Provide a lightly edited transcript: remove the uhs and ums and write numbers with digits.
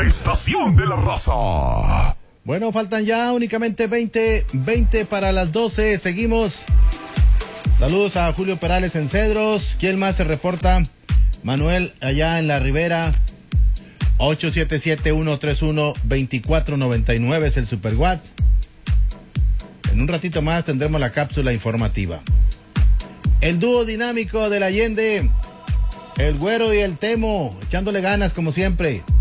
estación de la raza. Bueno, faltan ya únicamente 20 para las 12. Seguimos. Saludos a Julio Perales en Cedros. ¿Quién más se reporta? Manuel, allá en la Ribera. 877-131-2499 es el Super WhatsApp. En un ratito más tendremos la cápsula informativa. El dúo dinámico del Allende, el Güero y el Temo, echándole ganas como siempre.